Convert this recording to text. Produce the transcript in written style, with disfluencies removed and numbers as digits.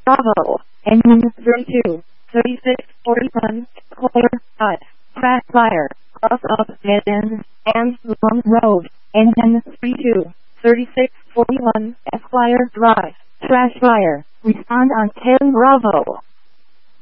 Bravo, engine 32, 36, 41, clear, 5, crash fire, cross up, dead end, and long road, engine 32, 36, 41, Esquire Drive, crash fire, respond on 10 Bravo.